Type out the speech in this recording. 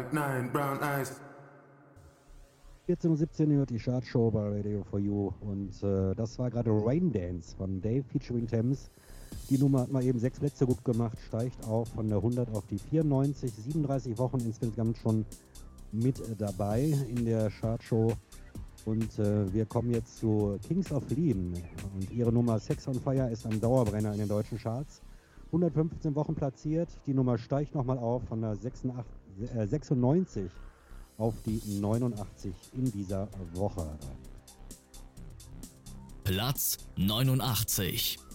like 9 brown eyes. 14:17 Uhr die Chartshow bei Radio for You und das war gerade Rain Dance von Dave featuring Thames. Die Nummer hat mal eben 6 Plätze gut gemacht, steigt auch von der 100 auf die 94, 37 Wochen insgesamt schon mit dabei in der Chartshow. Und wir kommen jetzt zu Kings of Leon und ihre Nummer Sex on Fire ist ein Dauerbrenner in den deutschen Charts. 115 Wochen platziert, die Nummer steigt nochmal auf von der 96 auf die 89 in dieser Woche. Platz 89.